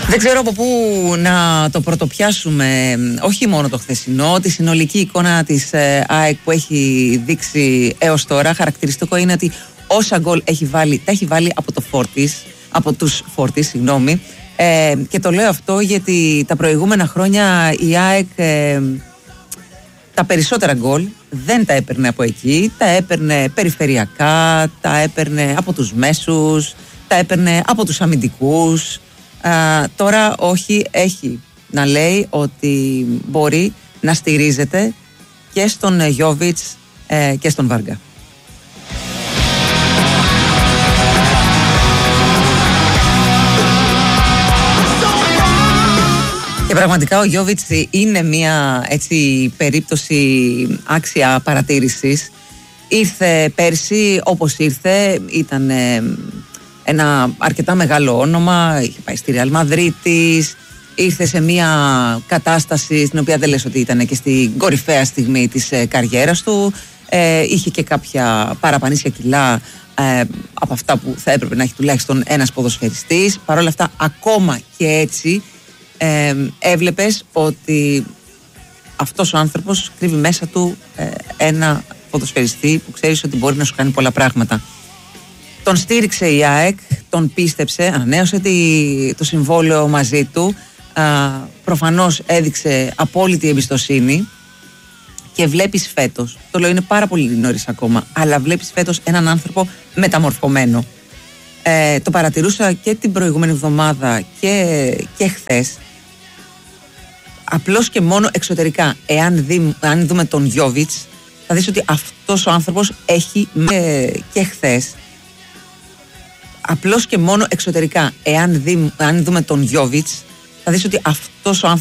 Δεν ξέρω από πού να το πρωτοπιάσουμε, όχι μόνο το χθεσινό, τη συνολική εικόνα της ΑΕΚ που έχει δείξει έως τώρα. Χαρακτηριστικό είναι ότι όσα γκολ έχει βάλει, τα έχει βάλει από τους Φόρτις, συγγνώμη. Και το λέω αυτό γιατί τα προηγούμενα χρόνια η ΑΕΚ τα περισσότερα γκολ δεν τα έπαιρνε από εκεί, τα έπαιρνε περιφερειακά, τα έπαιρνε από τους μέσους, τα έπαιρνε από τους αμυντικούς. Τώρα όχι, έχει να λέει ότι μπορεί να στηρίζεται και στον Γιόβιτς και στον Βάργα. Και πραγματικά ο Γιόβιτς είναι μια έτσι περίπτωση άξια παρατήρησης. Ήρθε πέρσι όπως ήρθε, ήταν ένα αρκετά μεγάλο όνομα, είχε πάει στη Ρεάλ Μαδρίτης, ήρθε σε μια κατάσταση στην οποία δεν λες ότι ήταν και στην κορυφαία στιγμή της καριέρας του, είχε και κάποια παραπανήσια κιλά από αυτά που θα έπρεπε να έχει τουλάχιστον ένας ποδοσφαιριστής. Παρ' όλα αυτά, ακόμα και έτσι έβλεπες ότι αυτός ο άνθρωπος κρύβει μέσα του ένα ποδοσφαιριστή που ξέρεις ότι μπορεί να σου κάνει πολλά πράγματα. Τον στήριξε η ΑΕΚ, τον πίστεψε, ανανέωσε το συμβόλαιο μαζί του, προφανώς έδειξε απόλυτη εμπιστοσύνη και βλέπεις φέτος, το λέω είναι πάρα πολύ νωρίς ακόμα, αλλά βλέπεις φέτος έναν άνθρωπο μεταμορφωμένο. Το παρατηρούσα και την προηγούμενη εβδομάδα και χθες. Απλώς και μόνο εξωτερικά, αν δούμε τον Γιόβιτς, θα δεις ότι αυτός ο άνθρωπος έχει και χθες. Απλώς και μόνο εξωτερικά, αν δούμε τον Γιόβιτς, θα δεις ότι αυτός ο άνθρωπος